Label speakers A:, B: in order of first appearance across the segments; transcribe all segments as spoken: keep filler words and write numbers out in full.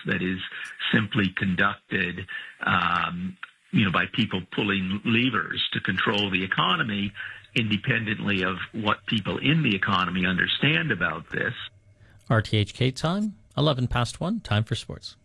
A: that is simply conducted um, you know, by people pulling levers to control the economy, independently of what people in the economy understand about this.
B: R T H K time, eleven past one, time for sports.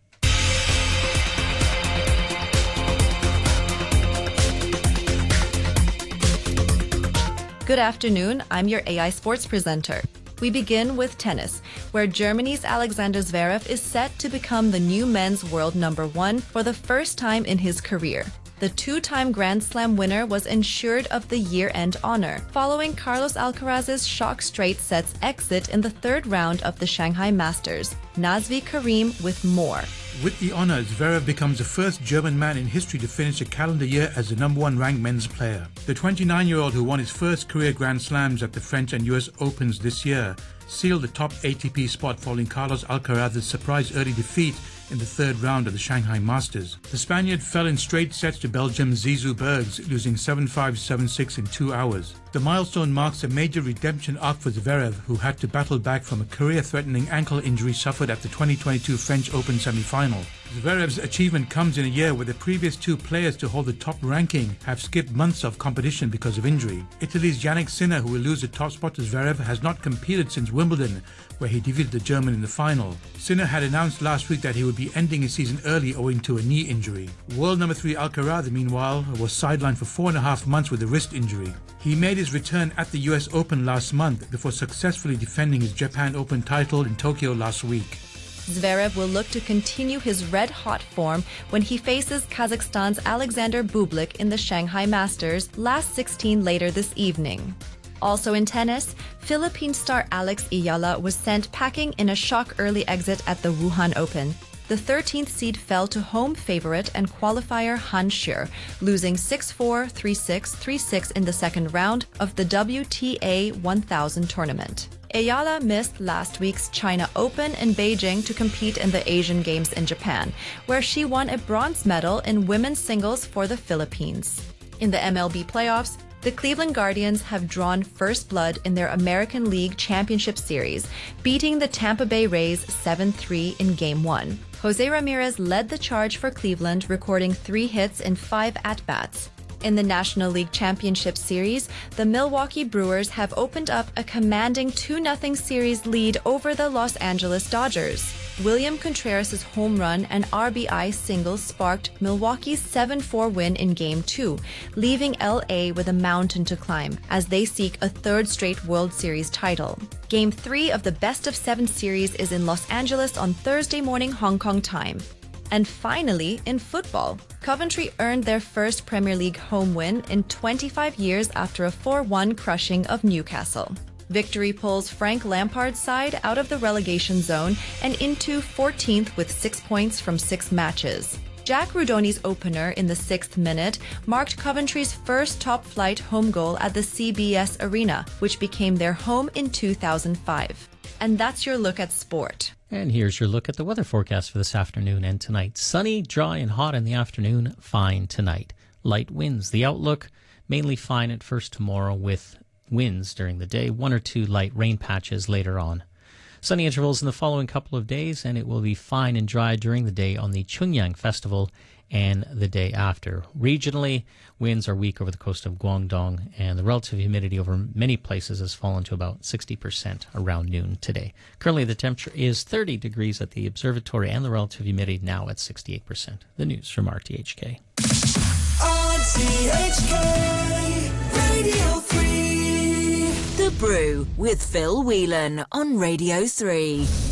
C: Good afternoon, I'm your A I Sports presenter. We begin with tennis, where Germany's Alexander Zverev is set to become the new men's world number one for the first time in his career. The two-time Grand Slam winner was ensured of the year-end honor, following Carlos Alcaraz's shock straight sets exit in the third round of the Shanghai Masters. Nazvi Karim with more.
D: With the honor, Zverev becomes the first German man in history to finish a calendar year as the number one ranked men's player. The twenty-nine-year-old, who won his first career Grand Slams at the French and U S Opens this year, sealed the top A T P spot following Carlos Alcaraz's surprise early defeat in the third round of the Shanghai Masters. The Spaniard fell in straight sets to Belgium's Zizou Bergs, losing seven five, seven six in two hours. The milestone marks a major redemption arc for Zverev, who had to battle back from a career-threatening ankle injury suffered at the twenty twenty-two French Open semi-final. Zverev's achievement comes in a year where the previous two players to hold the top ranking have skipped months of competition because of injury. Italy's Jannik Sinner, who will lose the top spot to Zverev, has not competed since Wimbledon, where he defeated the German in the final. Sinner had announced last week that he would be ending his season early owing to a knee injury. World number three Alcaraz, meanwhile, was sidelined for four and a half months with a wrist injury. He made his return at the U S Open last month before successfully defending his Japan Open title in Tokyo last week.
C: Zverev will look to continue his red-hot form when he faces Kazakhstan's Alexander Bublik in the Shanghai Masters last sixteen later this evening. Also in tennis, Philippine star Alex Ayala was sent packing in a shock early exit at the Wuhan Open. The thirteenth seed fell to home favorite and qualifier Han Xue, losing six four, three six, three six in the second round of the W T A one thousand tournament. Ayala missed last week's China Open in Beijing to compete in the Asian Games in Japan, where she won a bronze medal in women's singles for the Philippines. In the M L B playoffs, the Cleveland Guardians have drawn first blood in their American League Championship Series, beating the Tampa Bay Rays seven three in Game one. Jose Ramirez led the charge for Cleveland, recording three hits in five at-bats. In the National League Championship Series, the Milwaukee Brewers have opened up a commanding two nothing series lead over the Los Angeles Dodgers. William Contreras' home run and R B I single sparked Milwaukee's seven four win in Game two, leaving L A with a mountain to climb as they seek a third straight World Series title. Game three of the best of seven series is in Los Angeles on Thursday morning Hong Kong time. And finally, in football, Coventry earned their first Premier League home win in twenty-five years after a four one crushing of Newcastle. Victory pulls Frank Lampard's side out of the relegation zone and into fourteenth with six points from six matches. Jack Rudoni's opener in the sixth minute marked Coventry's first top-flight home goal at the C B S Arena, which became their home in two thousand five. And that's your look at sport.
B: And here's your look at the weather forecast for this afternoon and tonight. Sunny, dry, and hot in the afternoon, fine tonight. Light winds. The outlook, mainly fine at first tomorrow with winds during the day, one or two light rain patches later on. Sunny intervals in the following couple of days, and it will be fine and dry during the day on the Chungyang Festival and the day after. Regionally, winds are weak over the coast of Guangdong, and the relative humidity over many places has fallen to about sixty percent around noon today. Currently, the temperature is thirty degrees at the observatory, and the relative humidity now at sixty-eight percent. The news from R T H K.
E: R T H K Radio three. The Brew with Phil Whelan on Radio three.